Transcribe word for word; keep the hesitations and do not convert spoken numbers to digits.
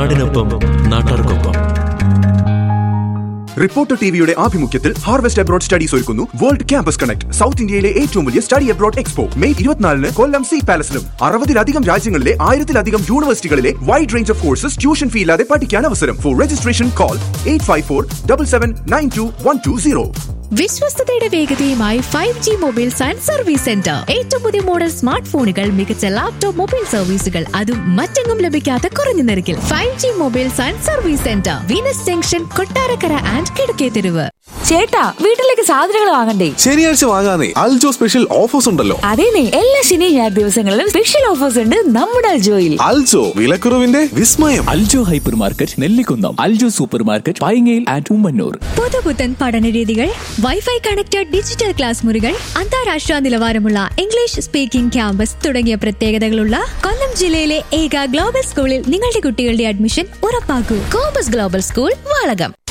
നാടിനൊപ്പം നാട്ടാർക്കൊപ്പം. റിപ്പോർട്ടർ ടിവിയുടെ ആഭിമുഖ്യത്തിൽ ഹാർവെസ്റ്റ് അബ്രോഡ് സ്റ്റഡീസ് ഒരുക്കുന്നു വേൾഡ് ക്യാമ്പസ് കണക്ട്, സൗത്ത് ഇന്ത്യയിലെ ഏറ്റവും വലിയ സ്റ്റഡി അബ്രോഡ് എക്സ്പോ. മെയ് ഇരുപത്തിനാലിന് കൊല്ലം സീ പാലസിലും അറുപതിലധികം രാജ്യങ്ങളിലെ ആയിരത്തിലധികം യൂണിവേഴ്സിറ്റികളിലെ wide range of courses tuition fee ഇല്ലാതെ പഠിക്കാൻ അവസരം. Four registration call eight five four double seven nine to one two zero. വിശ്വസ്തയുടെ വേഗതയുമായി five G mobiles and service centre. ഏറ്റവും പുതിയ മോഡൽ സ്മാർട്ട് ഫോണുകൾ, മികച്ച ലാപ്ടോപ്പ് മൊബൈൽ സർവീസുകൾ, അതും മറ്റെങ്ങും ലഭിക്കാത്ത കുറഞ്ഞ നിരക്കിൽ. Five G mobiles and service centre, Venus junction, Kottarakkara and Kizhakketheruvu. ചേട്ടാ, വീട്ടിലേക്ക് സാധനങ്ങൾ വാങ്ങണ്ടേ? ശനിയാഴ്ച വാങ്ങാനേ, അൽജോ സ്പെഷ്യൽ ഓഫേഴ്സ് ഉണ്ടല്ലോ. അതേനെ, എല്ലാ ശനി ഞായർ ദിവസങ്ങളിലും സ്പെഷ്യൽ ഓഫേഴ്സ് ഉണ്ട് നമ്മുടെ അൽജോയിൽ. അൽജോ, വിലക്കുറവിന്റെ വിസ്മയം. Aljo hyper market, Nellikunnam, Aljo super market, പൈങ്ങയിൽ and Ummannoor. പുതുപുത്തൻ പഠനരീതികൾ, വൈഫൈ കണക്റ്റഡ് ഡിജിറ്റൽ ക്ലാസ് മുറികൾ, അന്താരാഷ്ട്ര നിലവാരമുള്ള ഇംഗ്ലീഷ് സ്പീക്കിംഗ് ക്യാമ്പസ് തുടങ്ങിയ പ്രത്യേകതകളുള്ള കൊല്ലം ജില്ലയിലെ ഏക ഗ്ലോബൽ സ്കൂളിൽ നിങ്ങളുടെ കുട്ടികളുടെ admission ഉറപ്പാക്കൂ. Compass global school, Valakom.